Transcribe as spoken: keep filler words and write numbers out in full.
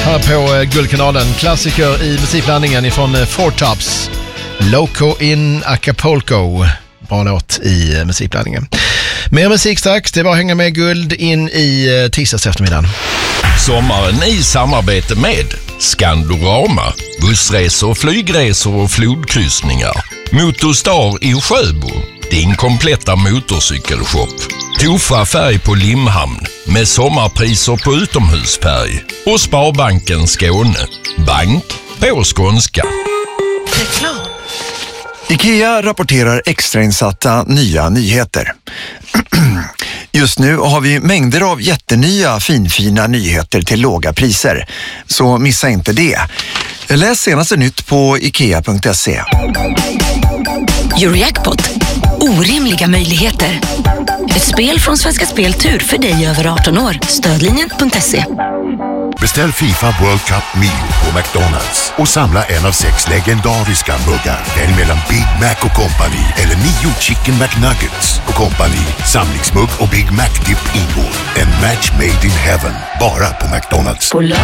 Här på Guldkanalen. Klassiker i musikblandningen ifrån Four Tops. Loco in Acapulco. Bra låt i musikblandningen. Mer musik strax. Det var att hänga med Guld in i tisdags eftermiddagen. Sommaren i samarbete med Skandorama. Bussresor, flygresor och flodkryssningar. Motorstar i Sjöbo. Din kompletta motorcykelshop. Tofa färg på Limhamn med sommarpriser på utomhusfärg. Och Sparbanken Skåne. Bank på skånska. Reklam. IKEA rapporterar extrainsatta nya nyheter. Just nu har vi mängder av jättenya finfina nyheter till låga priser. Så missa inte det. Läs senaste nytt på ikea punkt se. Eurojackpot. Orimliga möjligheter. Ett spel från Svenska Speltur för dig över arton år. Stödlinjen punkt se. Beställ FIFA World Cup Meal på McDonalds och samla en av sex legendariska muggar. Välj mellan Big Mac och Company eller nio Chicken McNuggets och Company. Samlingsmugg och Big Mac Dip ingår. En match made in heaven. Bara på McDonalds. På lördag